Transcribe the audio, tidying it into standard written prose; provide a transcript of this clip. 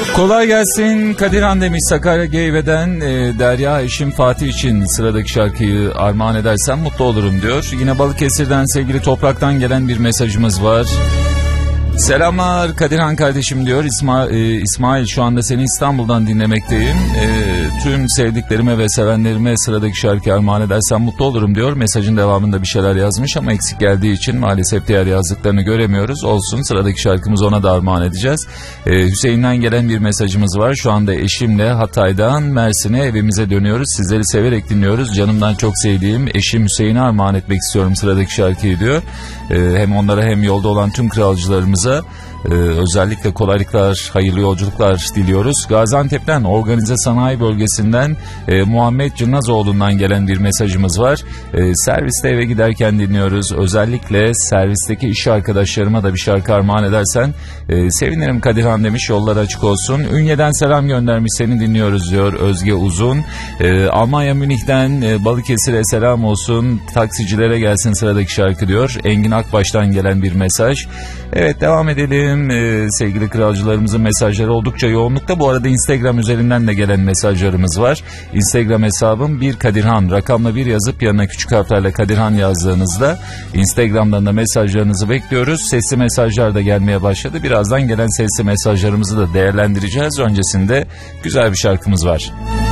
Kolay gelsin. Kadirhan demiş Sakarya Geyve'den. Derya eşim Fatih için sıradaki şarkıyı armağan edersem mutlu olurum diyor. Yine Balıkesir'den sevgili Toprak'tan gelen bir mesajımız var. Selamlar Kadirhan kardeşim diyor. İsmail şu anda seni İstanbul'dan dinlemekteyim. Tüm sevdiklerime ve sevenlerime sıradaki şarkıyı armağan edersem mutlu olurum diyor. Mesajın devamında bir şeyler yazmış ama eksik geldiği için maalesef diğer yazdıklarını göremiyoruz. Olsun, sıradaki şarkımızı ona da armağan edeceğiz. Hüseyin'den gelen bir mesajımız var. Şu anda eşimle Hatay'dan Mersin'e evimize dönüyoruz. Sizleri severek dinliyoruz. Canımdan çok sevdiğim eşim Hüseyin'e armağan etmek istiyorum sıradaki şarkıyı diyor. Hem onlara hem yolda olan tüm kralcılarımıza özellikle kolaylıklar, hayırlı yolculuklar diliyoruz. Gaziantep'ten Organize Sanayi Bölgesi'nden Muhammed Cırnazoğlu'ndan gelen bir mesajımız var. Serviste eve giderken dinliyoruz. Özellikle servisteki iş arkadaşlarıma da bir şarkı armağan edersen sevinirim Kadirhan demiş. Yollar açık olsun. Ünye'den selam göndermiş, seni dinliyoruz diyor Özge Uzun. Almanya Münih'ten Balıkesir'e selam olsun. Taksicilere gelsin sıradaki şarkı diyor. Engin Akbaş'tan gelen bir mesaj. Evet, devam edelim. Sevgili kralcılarımızın mesajları oldukça yoğunlukta. Bu arada Instagram üzerinden de gelen mesajlarımız var. Instagram hesabım bir Kadirhan, rakamla bir yazıp yanına küçük harflerle Kadirhan yazdığınızda Instagram'dan da mesajlarınızı bekliyoruz. Sesli mesajlar da gelmeye başladı. Birazdan gelen sesli mesajlarımızı da değerlendireceğiz. Öncesinde güzel bir şarkımız var.